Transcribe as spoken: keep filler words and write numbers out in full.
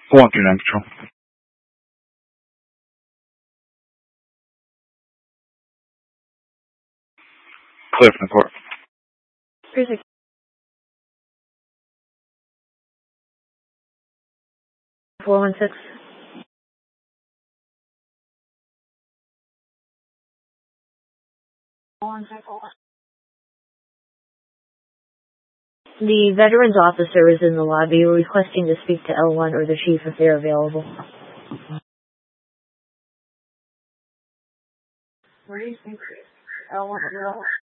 One through nine control. Clear from the court. Precinct four one six. The Veterans Officer is in the lobby requesting to speak to L one or the Chief if they're available. Where do you think L one is?